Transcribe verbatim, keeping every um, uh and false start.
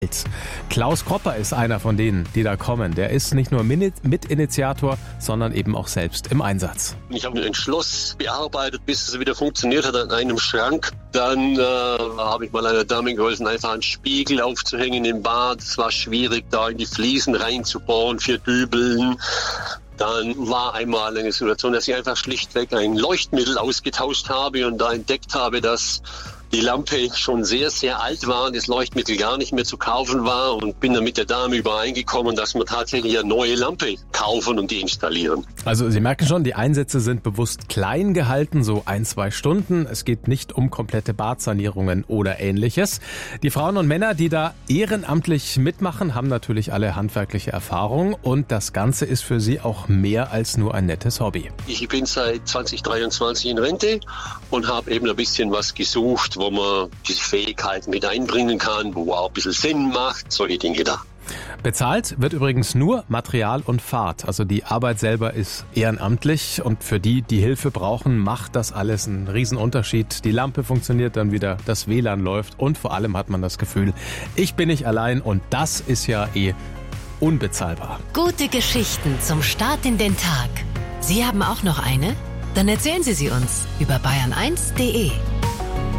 Klaus Kropper ist einer von denen, die da kommen. Der ist nicht nur Mitinitiator, sondern eben auch selbst im Einsatz. Ich habe ein Schloss bearbeitet, bis es wieder funktioniert hat an einem Schrank. Dann äh, habe ich mal einer Dame geholfen, einfach einen Spiegel aufzuhängen im Bad. Es war schwierig, da in die Fliesen reinzubohren für Dübeln. Dann war einmal eine Situation, dass ich einfach schlichtweg ein Leuchtmittel ausgetauscht habe und da entdeckt habe, dass die Lampe schon sehr, sehr alt war und das Leuchtmittel gar nicht mehr zu kaufen war, und bin dann mit der Dame übereingekommen, dass wir tatsächlich eine neue Lampe kaufen und die installieren. Also Sie merken schon, die Einsätze sind bewusst klein gehalten, so ein, zwei Stunden. Es geht nicht um komplette Badsanierungen oder Ähnliches. Die Frauen und Männer, die da ehrenamtlich mitmachen, haben natürlich alle handwerkliche Erfahrung, und das Ganze ist für sie auch mehr als nur ein nettes Hobby. Ich bin seit zwanzig dreiundzwanzig in Rente und habe eben ein bisschen was gesucht, wo man diese Fähigkeiten mit einbringen kann, wo auch ein bisschen Sinn macht, solche Dinge da. Bezahlt wird übrigens nur Material und Fahrt. Also die Arbeit selber ist ehrenamtlich, und für die, die Hilfe brauchen, macht das alles einen Riesenunterschied. Die Lampe funktioniert dann wieder, das W L A N läuft, und vor allem hat man das Gefühl, ich bin nicht allein, und das ist ja eh unbezahlbar. Gute Geschichten zum Start in den Tag. Sie haben auch noch eine? Dann erzählen Sie sie uns über bayern eins punkt de.